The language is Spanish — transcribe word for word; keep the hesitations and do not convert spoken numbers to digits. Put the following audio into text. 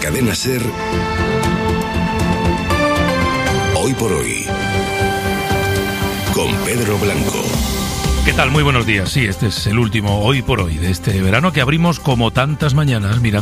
Cadena SER, Hoy por Hoy, con Pedro Blanco. ¿Qué tal? Muy buenos días. Sí, este es el último Hoy por Hoy de este verano que abrimos como tantas mañanas mirando